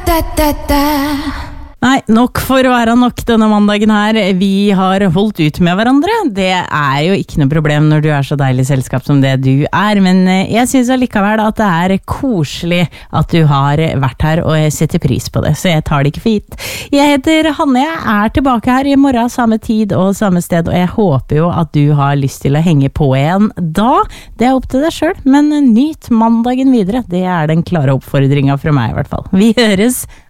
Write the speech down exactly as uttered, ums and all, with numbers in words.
da, da, da. Nei, nok for å være nok denne mandagen her. Vi har holdt ut med hverandre. Det er jo ikke noe problem når du er så deilig selskap som det du er, men jeg synes allikevel at det er koselig at du har vært her, og jeg setter pris på det, så jeg tar det ikke for gitt. Jeg heter Hanne, jeg er tilbake her i morgen, samme tid og samme sted, og jeg håper jo at du har lyst til å henge på igjen da. Det er opp til deg selv, men nyt mandagen videre. Det er den klare oppfordringen fra meg i hvert fall. Vi høres.